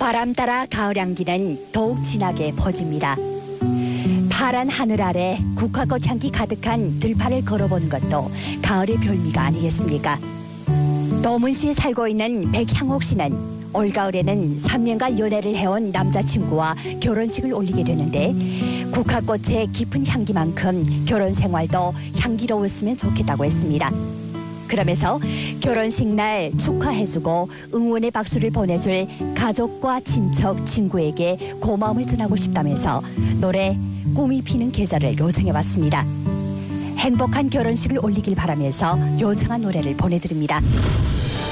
바람 따라 가을 향기는 더욱 진하게 퍼집니다. 파란 하늘 아래 국화꽃 향기 가득한 들판을 걸어보는 것도 가을의 별미가 아니겠습니까? 도문시에 살고 있는 백향옥 씨는 올가을에는 3년간 연애를 해온 남자친구와 결혼식을 올리게 되는데 국화꽃의 깊은 향기만큼 결혼 생활도 향기로웠으면 좋겠다고 했습니다. 그러면서 결혼식 날 축하해주고 응원의 박수를 보내줄 가족과 친척, 친구에게 고마움을 전하고 싶다면서 노래 꿈이 피는 계절을 요청해봤습니다. 행복한 결혼식을 올리길 바라면서 요청한 노래를 보내드립니다.